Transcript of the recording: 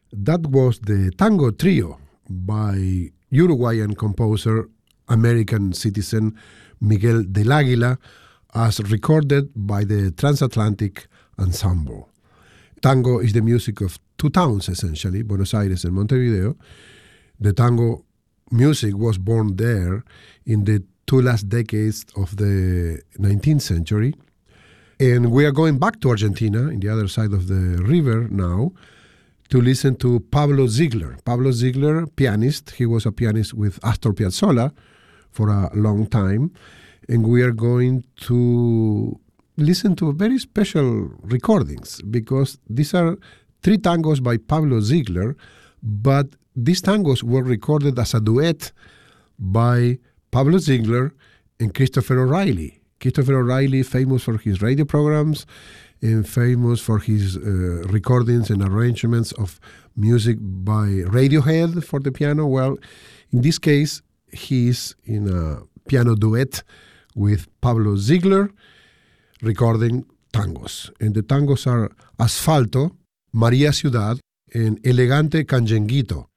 That was the Tango Trio by Uruguayan composer, American citizen Miguel del Águila, as recorded by the Transatlantic Ensemble. Tango is the music of two towns, essentially, Buenos Aires and Montevideo. The tango music was born there in the two last decades of the 19th century. And we are going back to Argentina, in the other side of the river now, to listen to Pablo Ziegler. Pablo Ziegler, pianist. He was a pianist with Astor Piazzolla for a long time. And we are going to listen to very special recordings because these are three tangos by Pablo Ziegler, but these tangos were recorded as a duet by Pablo Ziegler and Christopher O'Reilly. Christopher O'Reilly, famous for his radio programs and famous for his recordings and arrangements of music by Radiohead for the piano. Well, in this case, he's in a piano duet with Pablo Ziegler recording tangos. And the tangos are Asfalto, María Ciudad, and Elegante Canyenguito.